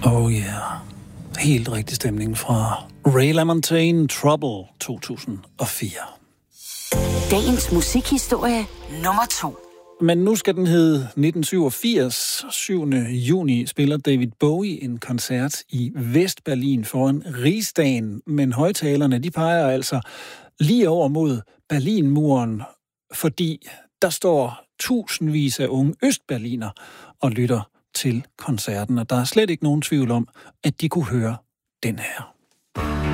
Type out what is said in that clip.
Oh yeah. Helt rigtig stemning fra Ray LaMontagne, Trouble 2004. Dagens musikhistorie nummer 2. Men nu skal den hedde 1987. 7. juni spiller David Bowie en koncert i Vestberlin foran Rigsdagen, men højtalerne de peger altså lige over mod Berlinmuren, fordi der står tusindvis af unge østberliner og lytter til koncerten, og der er slet ikke nogen tvivl om, at de kunne høre den her.